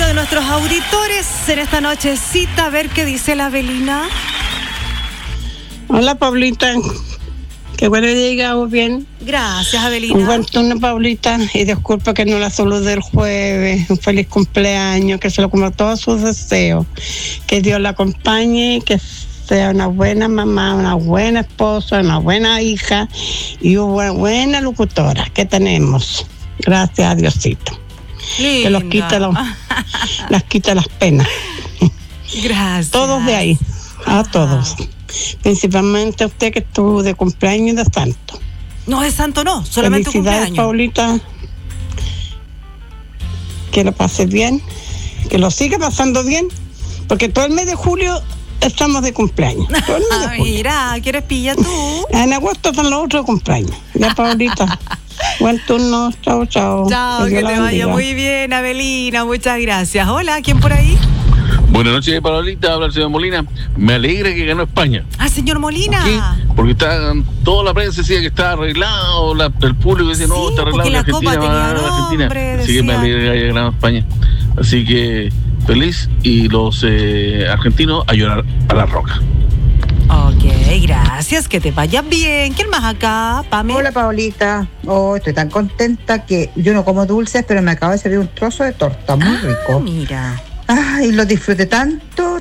cumpleaños de nuestros auditores en esta nochecita. A ver qué dice la Avelina. Hola, Pablita. Qué bueno que llegamos bien. Gracias, Avelina. Un buen turno, Pablita. Y disculpa que no la saludé el jueves. Un feliz cumpleaños, que se lo cumpla todos sus deseos. Que Dios la acompañe, que sea una buena mamá, una buena esposa, una buena hija y una buena locutora que tenemos. Gracias a Diosito. Linda. Que las quita las penas. Gracias. Todos de ahí, a todos. Principalmente a usted que estuvo de cumpleaños y de santo. No, de santo no, solamente felicidades, cumpleaños. Paulita. Que lo pase bien, que lo siga pasando bien, porque todo el mes de julio estamos de cumpleaños. Todo el mes de julio. Mira, ¿quieres pilla tú? En agosto están los otros cumpleaños. Ya, Paulita. Buen turno. Chao, chao. Chao, que te vaya muy bien, Avelina. Muchas gracias. Hola, ¿quién por ahí? Buenas noches, Pablita, habla el señor Molina. Me alegra que ganó España. Ah, señor Molina. ¿Sí? Porque toda la prensa decía que estaba arreglado, el público decía, no, está arreglado, la Argentina Copa va a ganar tenía Argentina. nombre, Así que me alegra que haya ganado España. Así que feliz, y los argentinos a llorar a la roca. Ok, gracias, que te vaya bien. ¿Quién más acá, Pame? Hola, Paulita. Oh, estoy tan contenta que yo no como dulces, pero me acabo de servir un trozo de torta muy rico. Mira. Ay, lo disfruté tanto.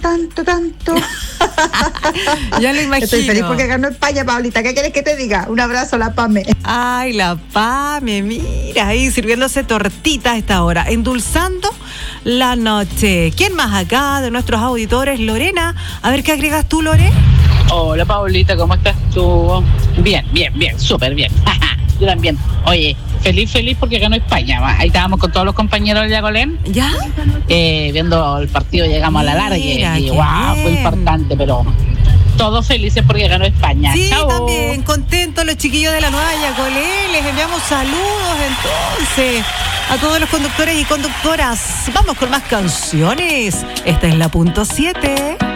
Ya lo imagino. Estoy feliz porque ganó España, Paulita. ¿Qué quieres que te diga? Un abrazo a la Pame. Ay, la Pame, mira, ahí sirviéndose tortitas a esta hora, endulzando la noche. ¿Quién más acá de nuestros auditores? Lorena, a ver qué agregas tú, Lore. Hola, Paulita, ¿cómo estás tú? Bien, súper bien. Yo también. Oye, feliz porque ganó España. Ahí estábamos con todos los compañeros del Yagolén. ¿Ya? Viendo el partido, llegamos a la larga y wow, fue importante, pero todos felices porque ganó España. Sí, Chao. también contentos los chiquillos de la Nueva Yacolé. Les enviamos saludos entonces a todos los conductores y conductoras. Vamos con más canciones. Esta es la punto 7.